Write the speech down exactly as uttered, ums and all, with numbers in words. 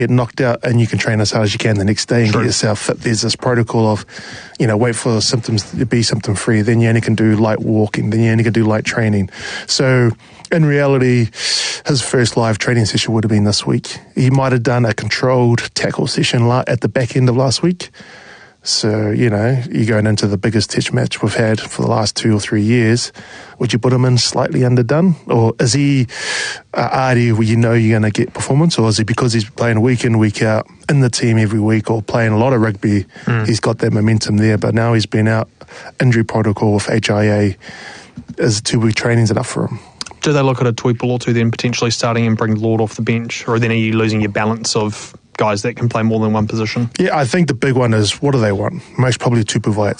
get knocked out and you can train as hard as you can the next day and True. get yourself fit. There's this protocol of, you know, wait for the symptoms to be symptom free, then you only can do light walking, then you only can do light training. So in reality, his first live training session would have been this week. He might have done a controlled tackle session at the back end of last week. So, you know, you're going into the biggest test match we've had for the last two or three years. Would you put him in slightly underdone? Or is he uh, Ardie where you know you're going to get performance? Or is he because he's playing week in, week out in the team every week or playing a lot of rugby, mm. he's got that momentum there. But now he's been out, injury protocol with H I A. Is two-week training's enough for him? Do they look at a Tuipulotu or two then potentially starting and bring Lord off the bench? Or then are you losing your balance of guys that can play more than one position? Yeah, I think the big one is, what do they want? Most probably Tupu